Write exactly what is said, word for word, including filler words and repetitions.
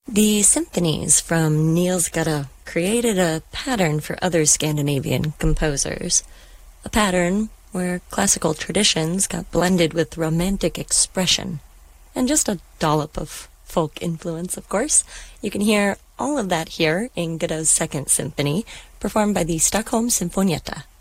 The symphonies from Niels Gade created a pattern for other Scandinavian composers. A pattern where classical traditions got blended with romantic expression. And just a dollop of folk influence, of course. You can hear all of that here in Gade's Second Symphony, performed by the Stockholm Sinfonietta.